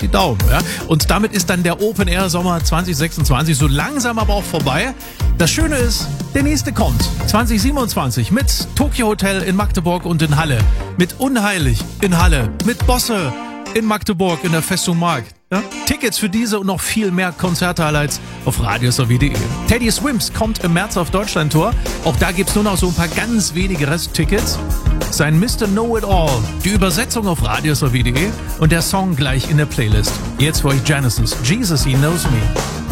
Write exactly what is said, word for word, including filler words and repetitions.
die Daumen. Ja? Und damit ist dann der Open Air Sommer zwanzig sechsundzwanzig so langsam aber auch vorbei. Das Schöne ist, der nächste kommt. zwanzig siebenundzwanzig mit Tokyo Hotel in Magdeburg und in Halle. Mit Unheilig in Halle. Mit Bosse in Magdeburg in der Festung Mark. Ja? Tickets für diese und noch viel mehr Konzert-Highlights auf radiosw punkt de. Teddy Swims kommt im März auf Deutschland-Tour. Auch da gibt's nur noch so ein paar ganz wenige Resttickets. Sein Mister Know-It-All, die Übersetzung auf radiosw punkt de und der Song gleich in der Playlist. Jetzt für euch Genesis, Jesus, He Knows Me.